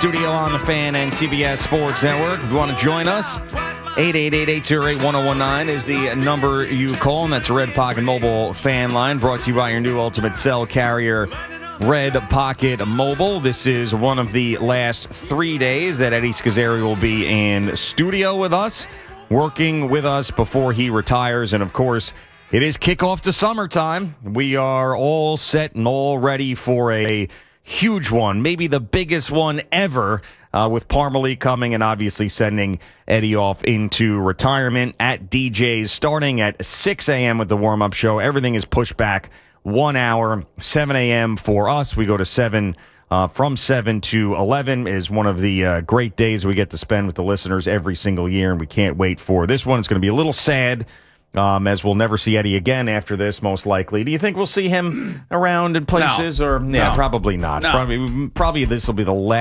studio on the Fan and CBS Sports Network. If you want to join us, 888-808-1019 is the number you call, and that's a Red Pocket Mobile fan line, brought to you by your new ultimate cell carrier, Red Pocket Mobile. This is one of the last 3 days that Eddie Scazzeri will be in studio with us, working with us before he retires. And, of course, it is kickoff to summertime. We are all set and all ready for a huge one, maybe the biggest one ever, with Parmalee coming and obviously sending Eddie off into retirement at DJ's starting at 6 a.m. with the warm-up show. Everything is pushed back 1 hour, 7 a.m. for us. We go to 7, from 7 to 11 is one of the great days we get to spend with the listeners every single year, and we can't wait for this one. It's going to be a little sad, as we'll never see Eddie again after this, most likely. Do you think we'll see him around in places? No. Or yeah, No. probably not. No. Probably this will be the last